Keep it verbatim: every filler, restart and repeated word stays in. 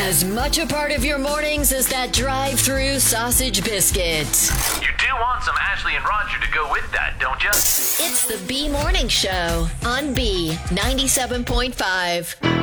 As much a part of your mornings as that drive-through sausage biscuit. You do want some Ashley and Roger to go with that, don't you? It's the B Morning Show on B ninety-seven point five.